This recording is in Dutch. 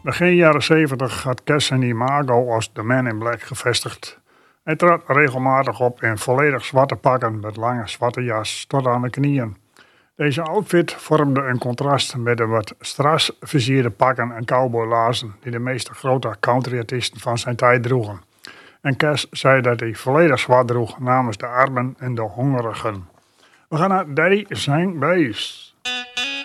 Begin jaren 70 had Cass zijn imago als The Man in Black gevestigd. Hij trad regelmatig op in volledig zwarte pakken met lange zwarte jas tot aan de knieën. Deze outfit vormde een contrast met de wat stras versierde pakken en cowboylaarzen die de meeste grote countryartiesten van zijn tijd droegen. En Cass zei dat hij volledig zwart droeg namens de armen en de hongerigen. We gaan naar Daddy Sang Bass.